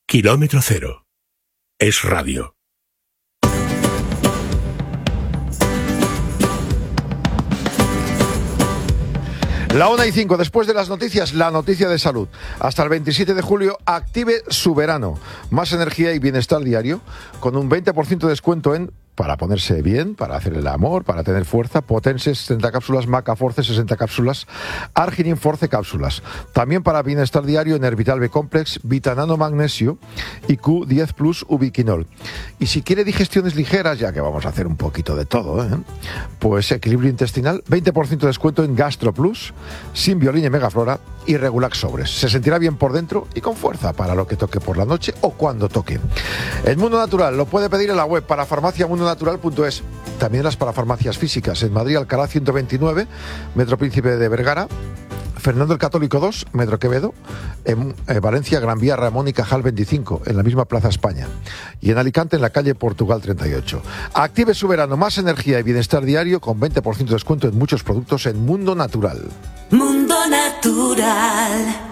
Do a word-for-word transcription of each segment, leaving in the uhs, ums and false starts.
Kilómetro Cero. Es radio. La una y cinco, después de las noticias, la noticia de salud. Hasta el veintisiete de julio, active su verano. Más energía y bienestar diario, con un veinte por ciento de descuento en para ponerse bien, para hacer el amor, para tener fuerza, Potense sesenta cápsulas, Maca Force sesenta cápsulas, Arginin Force cápsulas. También para bienestar diario, Nervital B Complex, Vitanano Magnesio y Q diez Plus Ubiquinol. Y si quiere digestiones ligeras, ya que vamos a hacer un poquito de todo, ¿eh? Pues equilibrio intestinal, veinte por ciento de descuento en Gastro Plus, Symbiolin y Megaflora y Regulax Sobres. Se sentirá bien por dentro y con fuerza para lo que toque por la noche o cuando toque. El Mundo Natural lo puede pedir en la web para farmacia mundo natural punto es. También las parafarmacias físicas en Madrid, Alcalá ciento veintinueve, Metro Príncipe de Vergara, Fernando el Católico dos, Metro Quevedo, en eh, Valencia, Gran Vía, Ramón y Cajal veinticinco, en la misma Plaza España. Y en Alicante, en la calle Portugal treinta y ocho. Active su verano, más energía y bienestar diario con veinte por ciento de descuento en muchos productos en Mundo Natural. Mundo Natural.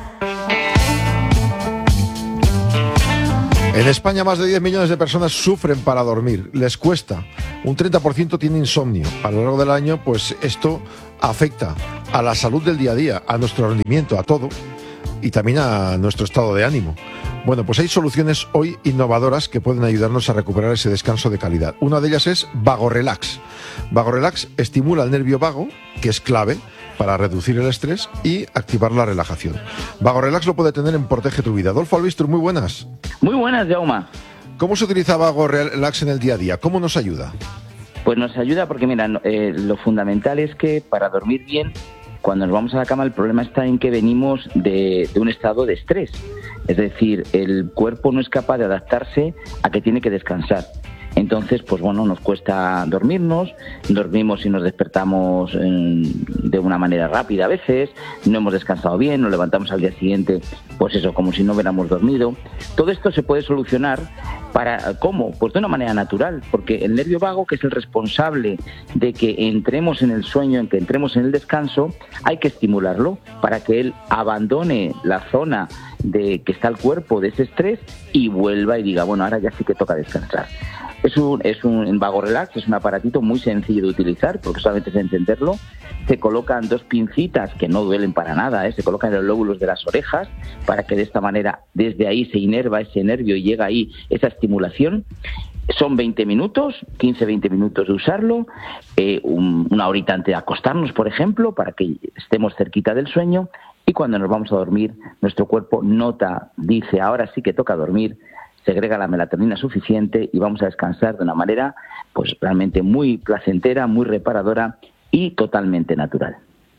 En España, más de diez millones de personas sufren para dormir, les cuesta. Un treinta por ciento tiene insomnio. A lo largo del año, pues esto afecta a la salud del día a día, a nuestro rendimiento, a todo, y también a nuestro estado de ánimo. Bueno, pues hay soluciones hoy innovadoras que pueden ayudarnos a recuperar ese descanso de calidad. Una de ellas es VagoRelax. VagoRelax estimula el nervio vago, que es clave para reducir el estrés y activar la relajación. VagoRelax lo puede tener en Protege tu Vida. Adolfo Albistro, muy buenas. Muy buenas, Jauma. ¿Cómo se utiliza VagoRelax en el día a día? ¿Cómo nos ayuda? Pues nos ayuda porque, mira, eh, lo fundamental es que para dormir bien, cuando nos vamos a la cama, el problema está en que venimos de, de un estado de estrés. Es decir, el cuerpo no es capaz de adaptarse a que tiene que descansar. Entonces, pues bueno, nos cuesta dormirnos, dormimos y nos despertamos eh, de una manera rápida a veces, no hemos descansado bien, nos levantamos al día siguiente, pues eso, como si no hubiéramos dormido. Todo esto se puede solucionar para, ¿cómo? Pues de una manera natural, porque el nervio vago, que es el responsable de que entremos en el sueño, en que entremos en el descanso, hay que estimularlo para que él abandone la zona de que está el cuerpo de ese estrés y vuelva y diga, bueno, ahora ya sí que toca descansar. Es un, es un VagoRelax, es un aparatito muy sencillo de utilizar, porque solamente es entenderlo. Se colocan dos pincitas que no duelen para nada, ¿eh? Se colocan en los lóbulos de las orejas para que de esta manera desde ahí se inerva ese nervio y llega ahí esa estimulación. Son veinte minutos, quince a veinte minutos de usarlo, eh, un, una horita antes de acostarnos, por ejemplo, para que estemos cerquita del sueño, y cuando nos vamos a dormir, nuestro cuerpo nota, dice, ahora sí que toca dormir, segrega la melatonina suficiente y vamos a descansar de una manera pues realmente muy placentera, muy reparadora y totalmente natural.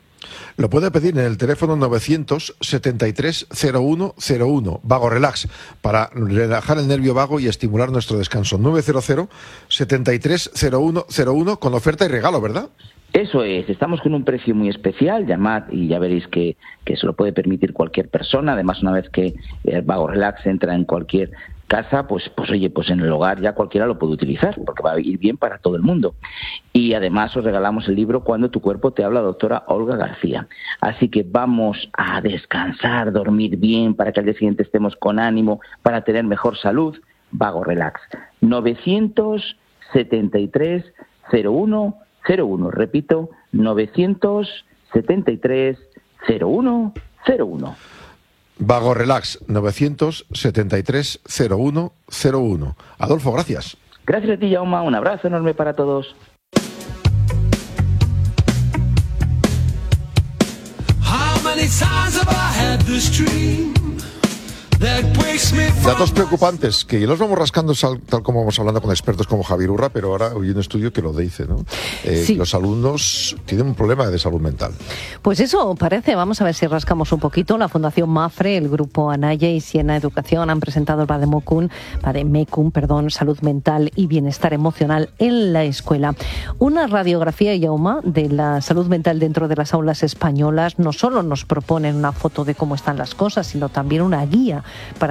Lo puede pedir en el teléfono novecientos setenta y tres cero uno cero uno, VagoRelax, para relajar el nervio vago y estimular nuestro descanso. novecientos setenta y tres cero uno cero uno con oferta y regalo, ¿verdad? Eso es, estamos con un precio muy especial, llamad y ya veréis que, que se lo puede permitir cualquier persona. Además, una vez que el VagoRelax entra en cualquier casa, pues, pues oye, pues en el hogar ya cualquiera lo puede utilizar, porque va a ir bien para todo el mundo. Y además os regalamos el libro Cuando tu cuerpo te habla, doctora Olga García. Así que vamos a descansar, dormir bien, para que al día siguiente estemos con ánimo, para tener mejor salud. VagoRelax. novecientos setenta y tres cero uno cero uno. Repito, novecientos setenta y tres cero uno cero uno. VagoRelax, novecientos setenta y tres cero uno cero uno. Adolfo, gracias. Gracias a ti, Jauma. Un abrazo enorme para todos. How many times have I had this dream? Datos preocupantes que los vamos rascando sal, tal como vamos hablando con expertos como Javier Urra, pero ahora hay un estudio que lo dice, ¿no? Eh, sí. Los alumnos tienen un problema de salud mental. Pues eso parece. Vamos a ver si rascamos un poquito. La Fundación MAFRE, el Grupo Anaya y Siena Educación han presentado el Vademecum, Vademecum, perdón, salud mental y bienestar emocional en la escuela. Una radiografía, Jauma, de la salud mental dentro de las aulas españolas no solo nos proponen una foto de cómo están las cosas, sino también una guía para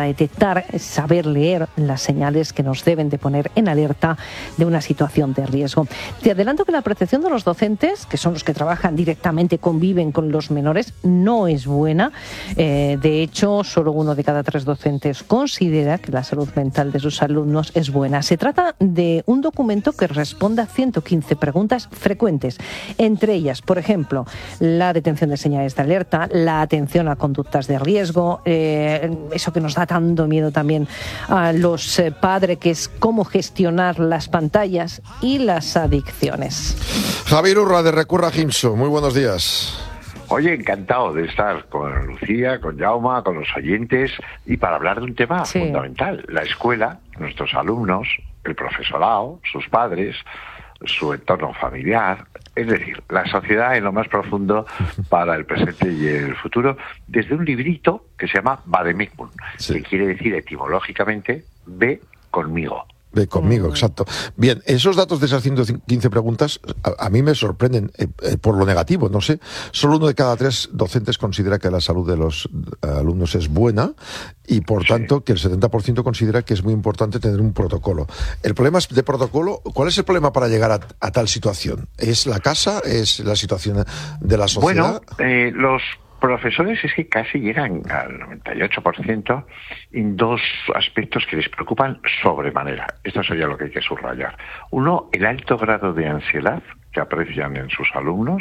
detectar, saber leer las señales que nos deben de poner en alerta de una situación de riesgo. Te adelanto que la percepción de los docentes, que son los que trabajan directamente, conviven con los menores, no es buena. Eh, de hecho, solo uno de cada tres docentes considera que la salud mental de sus alumnos es buena. Se trata de un documento que responde a ciento quince preguntas frecuentes, entre ellas, por ejemplo, la detención de señales de alerta, la atención a conductas de riesgo, eh, eso que nos da tanto miedo también a los eh, padres, que es cómo gestionar las pantallas y las adicciones. Javier Urra, de Recurra Gimso, muy buenos días. Oye, encantado de estar con Lucía, con Jaume, con los oyentes, y para hablar de un tema sí. fundamental: la escuela, nuestros alumnos, el profesorado, sus padres, su entorno familiar, es decir, la sociedad en lo más profundo para el presente y el futuro, desde un librito que se llama Vademecum, sí. que quiere decir etimológicamente ve conmigo. Ve conmigo, exacto. Bien, esos datos de esas ciento quince preguntas a, a mí me sorprenden eh, eh, por lo negativo, no sé. Solo uno de cada tres docentes considera que la salud de los eh, alumnos es buena y, por sí. tanto, que el setenta por ciento considera que es muy importante tener un protocolo. El problema es de protocolo. ¿Cuál es el problema para llegar a, a tal situación? ¿Es la casa? ¿Es la situación de la sociedad? Bueno, eh, los profesores es que casi llegan al noventa y ocho por ciento en dos aspectos que les preocupan sobremanera. Esto sería lo que hay que subrayar. Uno, el alto grado de ansiedad que aprecian en sus alumnos,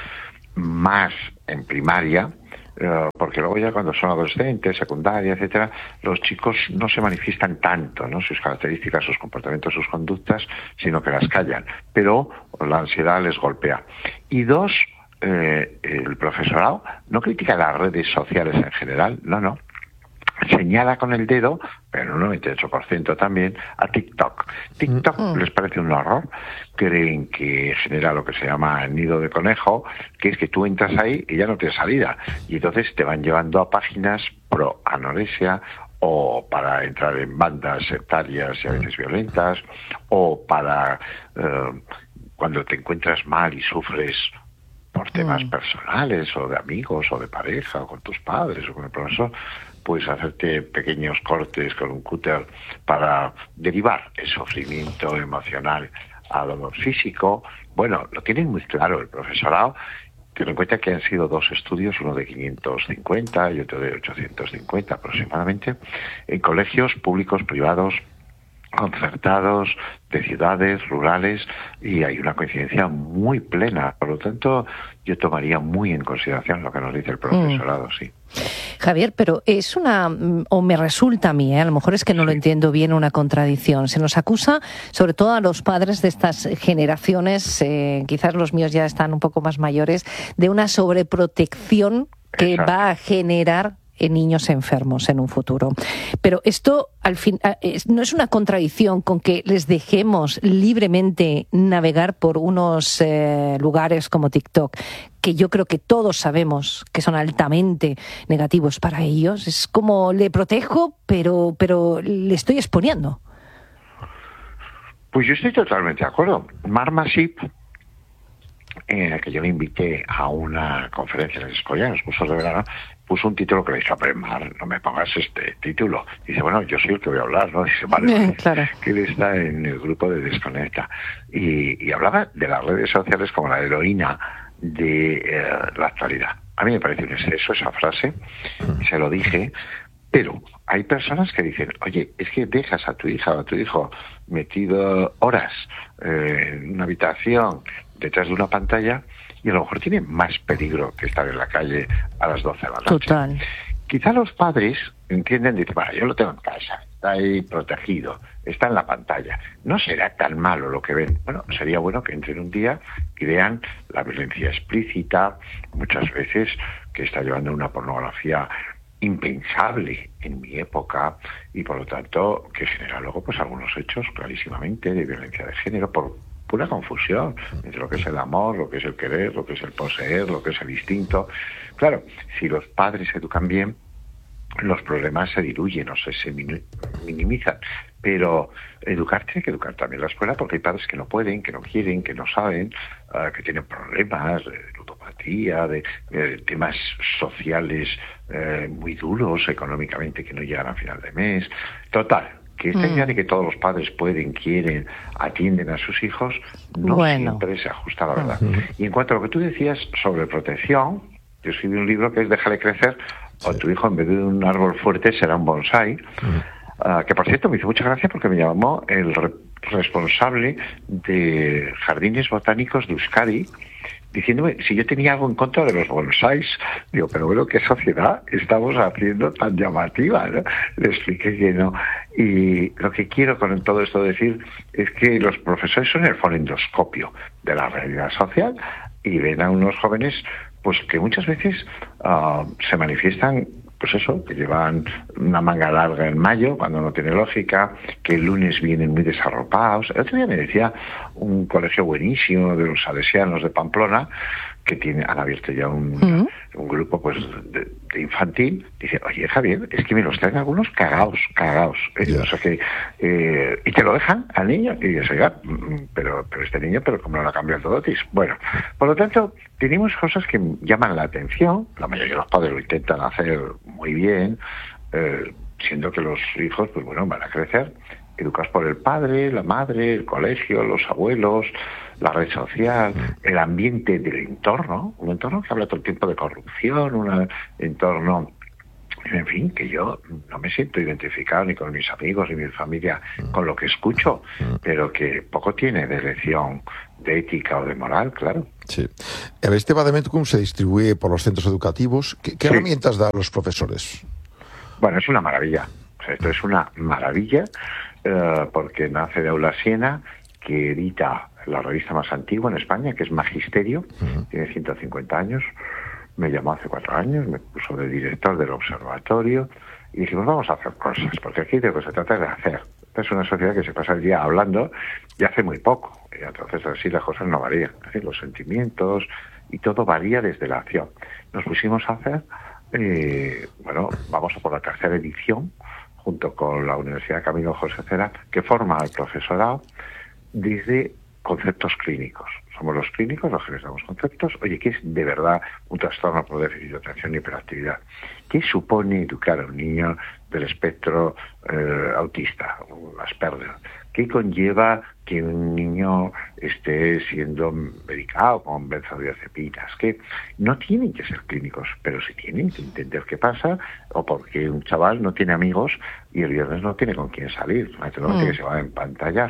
más en primaria, eh, porque luego ya cuando son adolescentes, secundaria, etcétera, los chicos no se manifiestan tanto, ¿no?, sus características, sus comportamientos, sus conductas, sino que las callan. Pero la ansiedad les golpea. Y dos, Eh, el profesorado no critica las redes sociales en general, no, no. Señala con el dedo, pero un noventa y ocho por ciento también, a TikTok. TikTok mm. les parece un horror. Creen que genera lo que se llama nido de conejo, que es que tú entras ahí y ya no tienes salida. Y entonces te van llevando a páginas pro anorexia, o para entrar en bandas sectarias y a veces violentas, o para eh, cuando te encuentras mal y sufres por temas mm. personales, o de amigos, o de pareja, o con tus padres, o con el profesor, puedes hacerte pequeños cortes con un cúter para derivar el sufrimiento emocional a lo físico. Bueno, lo tienen muy claro el profesorado. Ten en cuenta que han sido dos estudios, uno de quinientos cincuenta y otro de ochocientos cincuenta aproximadamente, en colegios públicos, privados, concertados, de ciudades, rurales, y hay una coincidencia muy plena. Por lo tanto, yo tomaría muy en consideración lo que nos dice el profesorado, mm. sí. Javier, pero es una, o me resulta a mí, ¿eh? a lo mejor es que no sí. lo entiendo bien, una contradicción. Se nos acusa, sobre todo a los padres de estas generaciones, eh, quizás los míos ya están un poco más mayores, de una sobreprotección que Exacto. va a generar en niños enfermos en un futuro. Pero esto al fin no es una contradicción con que les dejemos libremente navegar por unos eh, lugares como TikTok, que yo creo que todos sabemos que son altamente negativos para ellos. Es como le protejo, pero pero le estoy exponiendo. Pues yo estoy totalmente de acuerdo. Mark Masip, en la que yo le invité a una conferencia en el Escolla, en los cursos de verano, puso un título que le dice: Mar, no me pongas este título. Dice, bueno, yo soy el que voy a hablar, ¿no? Dice, vale, vale. Claro. Que él está en el grupo de Desconecta. Y, y hablaba de las redes sociales como la heroína de eh, la actualidad. A mí me parece un exceso esa frase, se lo dije, pero hay personas que dicen, oye, es que dejas a tu hija o a tu hijo metido horas eh, en una habitación detrás de una pantalla, y a lo mejor tiene más peligro que estar en la calle a las doce de la noche. Total. Quizá los padres entienden, dicen, bueno, yo lo tengo en casa, está ahí protegido, está en la pantalla, no será tan malo lo que ven. Bueno, sería bueno que entren un día y vean la violencia explícita, muchas veces que está llevando una pornografía impensable en mi época, y por lo tanto que genera luego pues algunos hechos clarísimamente de violencia de género por pura confusión entre lo que es el amor, lo que es el querer, lo que es el poseer, lo que es el instinto. Claro, si los padres educan bien, los problemas se diluyen o se, se minimizan, pero educar tiene que educar también la escuela, porque hay padres que no pueden, que no quieren, que no saben, uh, que tienen problemas de ludopatía, pedagogía, de, de temas sociales eh, muy duros económicamente que no llegan a final de mes. Total, que esta mm. idea de que todos los padres pueden, quieren, atienden a sus hijos, no bueno. siempre se ajusta a la verdad. Uh-huh. Y en cuanto a lo que tú decías sobre protección, yo escribí un libro que es Déjale crecer, sí. o tu hijo en vez de un árbol fuerte será un bonsái, uh-huh. uh, que por cierto me hizo mucha gracia porque me llamó el re- responsable de Jardines Botánicos de Euskadi, diciéndome si yo tenía algo en contra de los bonsáis. Digo, pero bueno, ¿qué sociedad estamos haciendo tan llamativa, ¿no? Le expliqué que no. Y lo que quiero con todo esto decir es que los profesores son el fonendoscopio de la realidad social y ven a unos jóvenes pues que muchas veces uh, se manifiestan, pues eso, que llevan una manga larga en mayo, cuando no tiene lógica, que el lunes vienen muy desarropados. El otro día me decía un colegio buenísimo de los salesianos de Pamplona, que tiene, han abierto ya un, uh-huh. un grupo pues de, de infantil. Dice, oye, Javier, es que me los traen algunos cagaos, cagaos. Yeah. O sea que, eh, y te lo dejan al niño, y dices, oiga, pero, pero este niño, pero como no le ha cambiado el todotis. Bueno, por lo tanto, tenemos cosas que llaman la atención. La mayoría de los padres lo intentan hacer muy bien, eh, siendo que los hijos, pues bueno, van a crecer educados por el padre, la madre, el colegio, los abuelos, la red social, el ambiente del entorno, un entorno que habla todo el tiempo de corrupción, un entorno, en fin, que yo no me siento identificado ni con mis amigos ni mi familia con lo que escucho, pero que poco tiene de lección de ética o de moral, claro. Sí. Este Vademecum se distribuye por los centros educativos. ¿Qué, qué sí. herramientas dan los profesores? Bueno, es una maravilla. O sea, esto es una maravilla eh, porque nace de Aula Siena, que edita la revista más antigua en España, que es Magisterio, uh-huh. tiene ciento cincuenta años. Me llamó hace cuatro años, me puso de director del observatorio y dijimos, vamos a hacer cosas, porque aquí de lo que se trata es de hacer. Esta es una sociedad que se pasa el día hablando y hace muy poco, y entonces así las cosas no varían, ¿sí? Los sentimientos y todo varía desde la acción. Nos pusimos a hacer, eh, bueno, vamos a por la tercera edición, junto con la Universidad Camilo José Cela, que forma al profesorado desde conceptos clínicos. Somos los clínicos los que les damos conceptos. Oye, ¿qué es de verdad un trastorno por déficit de atención y hiperactividad? ¿Qué supone educar a un niño del espectro eh, autista, un Asperger? ¿Qué conlleva que un niño esté siendo medicado con benzodiazepinas? Que no tienen que ser clínicos, pero sí tienen que entender qué pasa, o porque un chaval no tiene amigos y el viernes no tiene con quién salir, naturalmente mm. que se va a empantallar.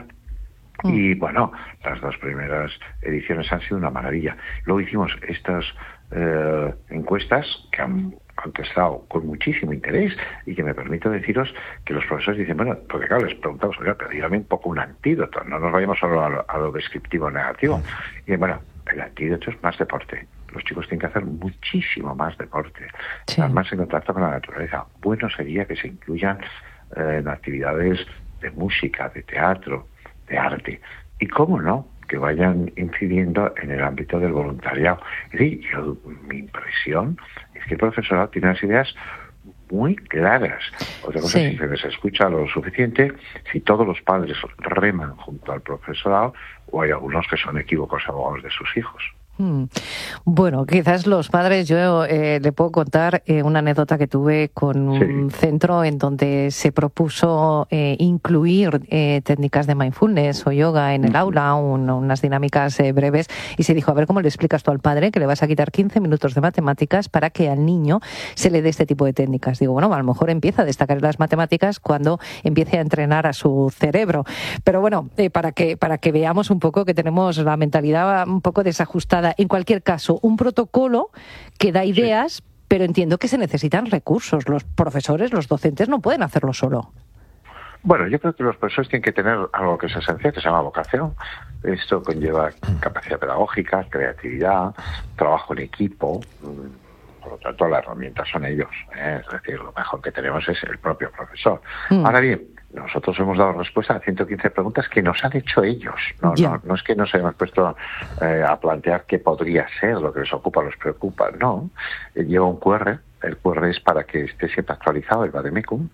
Y bueno, las dos primeras ediciones han sido una maravilla. Luego hicimos estas eh, encuestas que han contestado con muchísimo interés y que me permito deciros que los profesores dicen, bueno, porque claro, les preguntamos, oiga, pero dígame un poco un antídoto, no nos vayamos solo a lo, a lo descriptivo negativo. Y bueno, el antídoto es más deporte. Los chicos tienen que hacer muchísimo más deporte, sí. estar más en contacto con la naturaleza. Bueno sería que se incluyan eh, en actividades de música, de teatro, de arte, y cómo no, que vayan incidiendo en el ámbito del voluntariado. Es decir, yo, mi impresión es que el profesorado tiene unas ideas muy claras. Otra cosa sí. es si se les escucha lo suficiente, si todos los padres reman junto al profesorado, o hay algunos que son equívocos abogados de sus hijos. Hmm. Bueno, quizás los padres, yo eh, le puedo contar eh, una anécdota que tuve con un sí. centro en donde se propuso eh, incluir eh, técnicas de mindfulness o yoga en el uh-huh. aula, un, unas dinámicas eh, breves, y se dijo, a ver, ¿cómo le explicas tú al padre que le vas a quitar quince minutos de matemáticas para que al niño se le dé este tipo de técnicas? Digo, bueno, a lo mejor empieza a destacar las matemáticas cuando empiece a entrenar a su cerebro. Pero bueno, eh, para que para que veamos un poco que tenemos la mentalidad un poco desajustada. En cualquier caso, un protocolo que da ideas, sí. pero entiendo que se necesitan recursos. Los profesores, los docentes no pueden hacerlo solo. Bueno, yo creo que los profesores tienen que tener algo que es esencial, que se llama vocación. Esto conlleva capacidad pedagógica, creatividad, trabajo en equipo. Por lo tanto, las herramientas son ellos, ¿eh? Es decir, lo mejor que tenemos es el propio profesor. Mm. Ahora bien, nosotros hemos dado respuesta a ciento quince preguntas que nos han hecho ellos. No, no, no es que nos hayamos puesto eh, a plantear qué podría ser lo que les ocupa o les preocupa. No, eh, lleva un cu erre. El cu erre es para que esté siempre actualizado el Vademecum.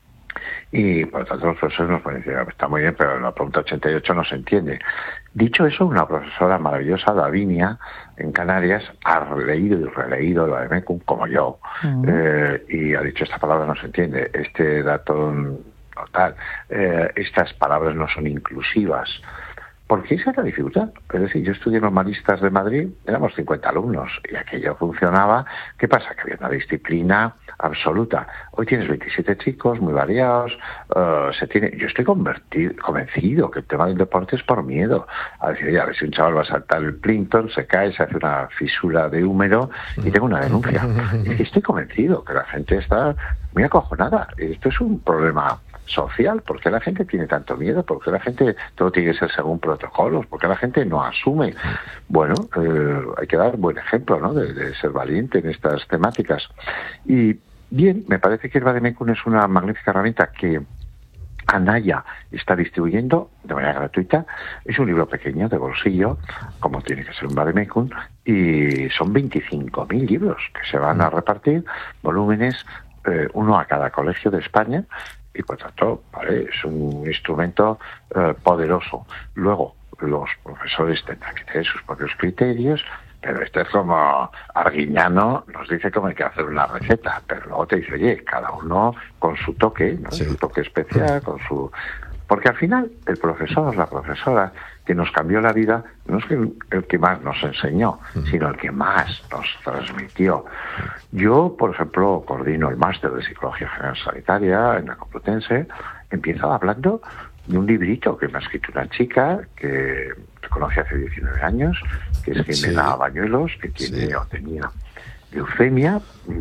Y por lo tanto los profesores nos pueden decir, está muy bien, pero la pregunta ochenta y ocho no se entiende. Dicho eso, una profesora maravillosa, Davinia, en Canarias ha leído y releído lo de Mecum, como yo, uh-huh. eh, y ha dicho, esta palabra no se entiende, este dato no tal, eh, estas palabras no son inclusivas. Porque esa es la dificultad. Es decir, yo estudié en los Maristas de Madrid, éramos cincuenta alumnos, y aquello funcionaba. ¿Qué pasa? Que había una disciplina absoluta. Hoy tienes veintisiete chicos, muy variados, uh, se tiene... Yo estoy convertido, convencido que el tema del deporte es por miedo. A decir, oye, a ver si un chaval va a saltar el Plinton, se cae, se hace una fisura de húmero, y tengo una denuncia. Y estoy convencido que la gente está muy acojonada. Esto es un problema social. ¿Por qué la gente tiene tanto miedo? ¿Por qué la gente todo tiene que ser según protocolos? ¿Por qué la gente no asume? Bueno, eh, hay que dar buen ejemplo, ¿no? De, de ser valiente en estas temáticas. Y bien, me parece que el Vademecum es una magnífica herramienta que Anaya está distribuyendo de manera gratuita. Es un libro pequeño, de bolsillo, como tiene que ser un Vademecum, y son veinticinco mil libros que se van a repartir, volúmenes, eh, uno a cada colegio de España. Y por tanto, ¿vale? Es un instrumento eh, poderoso. Luego, los profesores tendrán que tener sus propios criterios, pero esto es como Arguiñano nos dice cómo hay que hacer una receta, pero luego te dice, oye, cada uno con su toque, ¿no? Sí. Su toque especial, con su... Porque al final, el profesor, la profesora, que nos cambió la vida, no es que el que más nos enseñó, sino el que más nos transmitió. Yo, por ejemplo, coordino el máster de Psicología General Sanitaria en la Complutense. Empiezo hablando de un librito que me ha escrito una chica que conocí hace diecinueve años, que es Jimena sí. Bañuelos, que tiene sí. o tenía leucemia.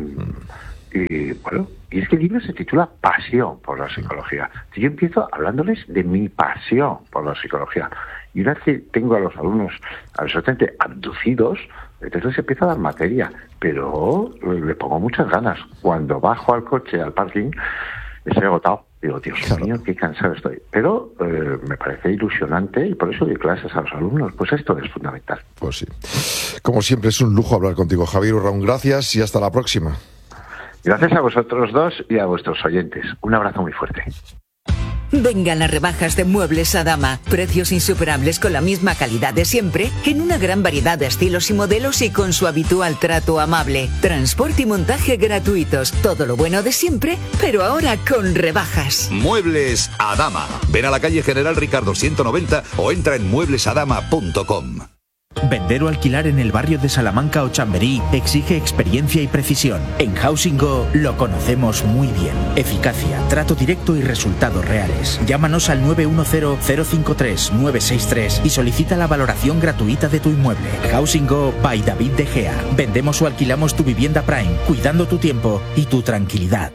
Y bueno, y es que el libro se titula Pasión por la psicología. Yo empiezo hablándoles de mi pasión por la psicología. Y una vez que tengo a los alumnos absolutamente abducidos, entonces les empiezo a dar materia. Pero le pongo muchas ganas. Cuando bajo al coche, al parking, estoy agotado. Digo, Dios claro. mío, qué cansado estoy. Pero eh, me parece ilusionante y por eso doy clases a los alumnos. Pues esto es fundamental. Pues sí. Como siempre, es un lujo hablar contigo, Javier Urraún. Gracias y hasta la próxima. Gracias a vosotros dos y a vuestros oyentes. Un abrazo muy fuerte. Vengan las rebajas de Muebles Adama. Precios insuperables con la misma calidad de siempre, en una gran variedad de estilos y modelos y con su habitual trato amable. Transporte y montaje gratuitos. Todo lo bueno de siempre, pero ahora con rebajas. Muebles Adama. Ven a la calle General Ricardo ciento noventa o entra en muebles adama punto com. Vender o alquilar en el barrio de Salamanca o Chamberí exige experiencia y precisión. En Housing Go lo conocemos muy bien. Eficacia, trato directo y resultados reales. Llámanos al nueve uno cero, cero cinco tres, nueve seis tres y solicita la valoración gratuita de tu inmueble. Housing Go by David De Gea. Vendemos o alquilamos tu vivienda Prime, cuidando tu tiempo y tu tranquilidad.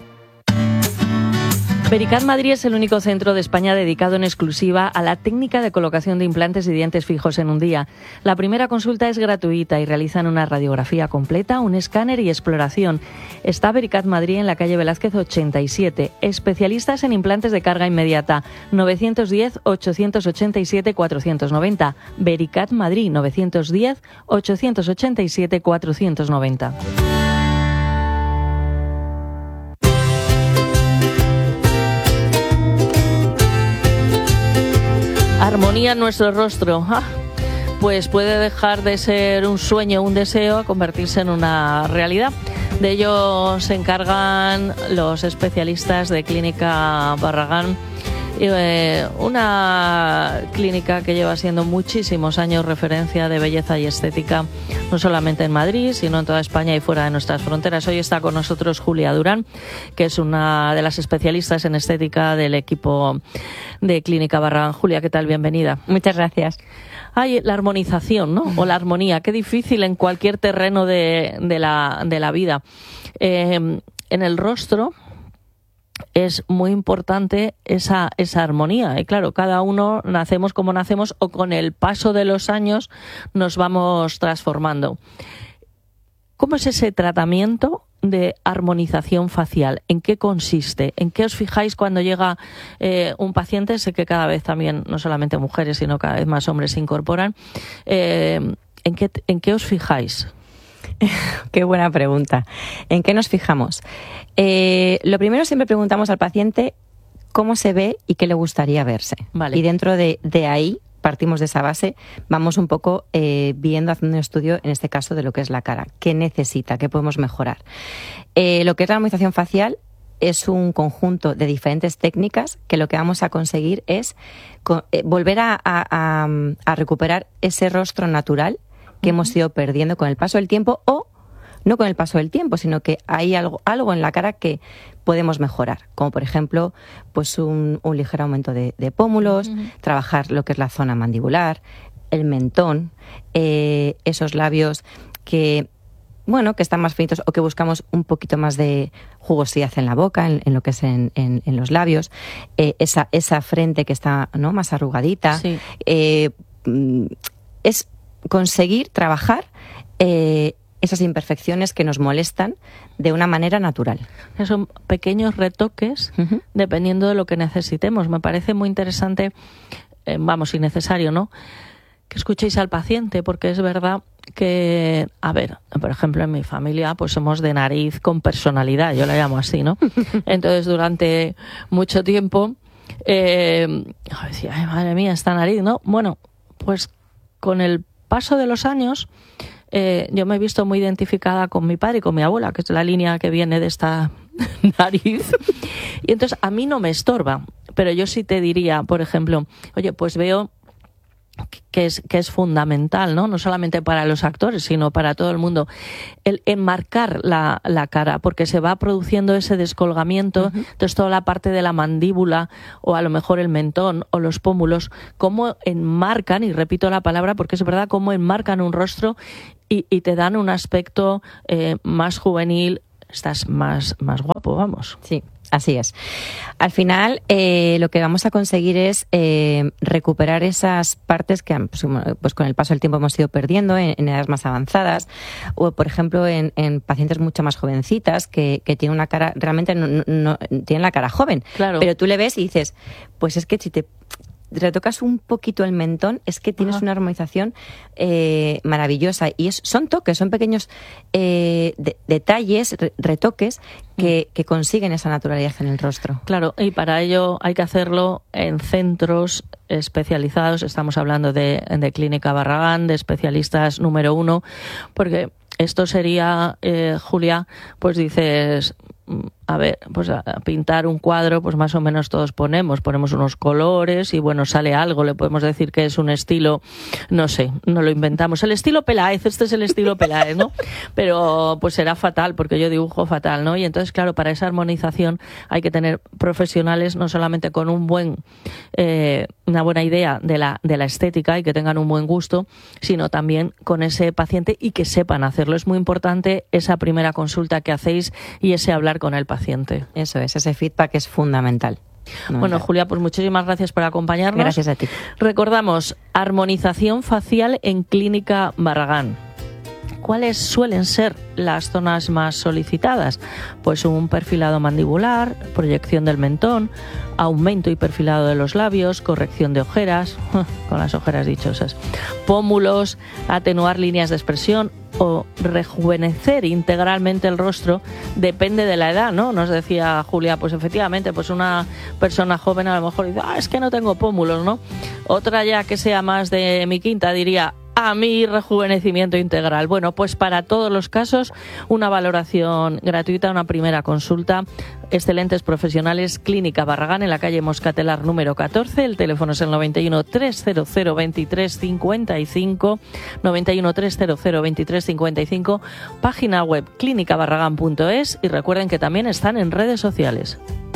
Vericat Madrid es el único centro de España dedicado en exclusiva a la técnica de colocación de implantes y dientes fijos en un día. La primera consulta es gratuita y realizan una radiografía completa, un escáner y exploración. Está Vericat Madrid en la calle Velázquez ochenta y siete. Especialistas en implantes de carga inmediata. nueve uno cero, ocho ocho siete, cuatro nueve cero. Vericat Madrid nueve uno cero, ocho ocho siete, cuatro nueve cero. Armonía en nuestro rostro. ¡Ah! Pues puede dejar de ser un sueño, un deseo, a convertirse en una realidad. De ello se encargan los especialistas de Clínica Barragán, eh, una clínica que lleva siendo muchísimos años referencia de belleza y estética, no solamente en Madrid, sino en toda España y fuera de nuestras fronteras. Hoy está con nosotros Julia Durán, que es una de las especialistas en estética del equipo de Clínica Barragán. Julia, ¿qué tal? Bienvenida. Muchas gracias. Ay, la armonización, ¿no? O la armonía, qué difícil en cualquier terreno de, de, la, de la vida. Eh, en el rostro es muy importante esa, esa armonía. Y claro, cada uno nacemos como nacemos o con el paso de los años nos vamos transformando. ¿Cómo es ese tratamiento de armonización facial? ¿En qué consiste? ¿En qué os fijáis cuando llega eh, un paciente? Sé que cada vez también, no solamente mujeres, sino cada vez más hombres se incorporan. Eh, ¿en qué, ¿En qué os fijáis? Qué buena pregunta. ¿En qué nos fijamos? Eh, lo primero, siempre preguntamos al paciente cómo se ve y qué le gustaría verse. Vale. Y dentro de, de ahí partimos de esa base, vamos un poco eh, viendo, haciendo un estudio, en este caso, de lo que es la cara. ¿Qué necesita? ¿Qué podemos mejorar? Eh, lo que es la armonización facial es un conjunto de diferentes técnicas que lo que vamos a conseguir es co- eh, volver a, a, a, a recuperar ese rostro natural que uh-huh. hemos ido perdiendo con el paso del tiempo, o no con el paso del tiempo, sino que hay algo, algo en la cara que podemos mejorar, como por ejemplo pues un, un ligero aumento de, de pómulos, uh-huh. trabajar lo que es la zona mandibular, el mentón, eh, esos labios que... bueno, que están más finitos o que buscamos un poquito más de jugosidad en la boca, en, en lo que es en, en, en los labios, eh, esa, esa frente que está, ¿no?, más arrugadita. Sí. Eh, es conseguir trabajar eh, esas imperfecciones que nos molestan de una manera natural. Son pequeños retoques uh-huh. dependiendo de lo que necesitemos. Me parece muy interesante, eh, vamos, y necesario, ¿no?, que escuchéis al paciente, porque es verdad que, a ver, por ejemplo, en mi familia pues somos de nariz con personalidad, yo la llamo así, ¿no? Entonces, durante mucho tiempo eh, decía, ay, madre mía, esta nariz, ¿no? Bueno, pues con el paso de los años eh, yo me he visto muy identificada con mi padre y con mi abuela, que es la línea que viene de esta nariz, y entonces a mí no me estorba, pero yo sí te diría, por ejemplo, oye, pues veo que es, que es fundamental, ¿no? No solamente para los actores, sino para todo el mundo, el enmarcar la, la cara, porque se va produciendo ese descolgamiento, uh-huh. entonces toda la parte de la mandíbula, o a lo mejor el mentón, o los pómulos, cómo enmarcan, y repito la palabra porque es verdad, cómo enmarcan un rostro y, y te dan un aspecto eh, más juvenil, estás más, más guapo, vamos. Sí. Así es. Al final, eh, lo que vamos a conseguir es eh, recuperar esas partes que pues, pues con el paso del tiempo hemos ido perdiendo en, en edades más avanzadas, o por ejemplo en, en pacientes mucho más jovencitas que, que tienen una cara, realmente no, no, no tienen la cara joven, claro. Pero tú le ves y dices, pues es que si te retocas un poquito el mentón, es que tienes Ajá. una armonización eh, maravillosa, y es, son toques, son pequeños eh, de, detalles, re, retoques que, que consiguen esa naturalidad en el rostro. Claro, y para ello hay que hacerlo en centros especializados. Estamos hablando de, de Clínica Barragán, de especialistas número uno, porque esto sería, eh, Julia, pues dices, a ver, pues a pintar un cuadro, pues más o menos todos ponemos, ponemos unos colores y bueno, sale algo, le podemos decir que es un estilo, no sé, no lo inventamos, el estilo Peláez, este es el estilo Peláez, ¿no? Pero pues será fatal, porque yo dibujo fatal, ¿no? Y entonces, claro, para esa armonización hay que tener profesionales no solamente con un buen, eh, una buena idea de la, de la estética y que tengan un buen gusto, sino también con ese paciente y que sepan hacerlo. Es muy importante esa primera consulta que hacéis y ese hablar con el paciente. Eso es, ese feedback es fundamental. No, bueno, Julia, pues muchísimas gracias por acompañarnos. Gracias a ti. Recordamos, armonización facial en Clínica Barragán. ¿Cuáles suelen ser las zonas más solicitadas? Pues un perfilado mandibular, proyección del mentón, aumento y perfilado de los labios, corrección de ojeras, con las ojeras dichosas, pómulos, atenuar líneas de expresión o rejuvenecer integralmente el rostro, depende de la edad, ¿no? Nos decía Julia, pues efectivamente, pues una persona joven a lo mejor dice, ah, es que no tengo pómulos, ¿no? Otra ya que sea más de mi quinta diría, a mi rejuvenecimiento integral. Bueno, pues para todos los casos, una valoración gratuita, una primera consulta. Excelentes profesionales, Clínica Barragán, en la calle Moscatelar número catorce. El teléfono es el noventa y uno, trescientos veintitrés, cincuenta y cinco, noventa y uno, trescientos veintitrés, cincuenta y cinco, página web clínica barragán punto es, y recuerden que también están en redes sociales.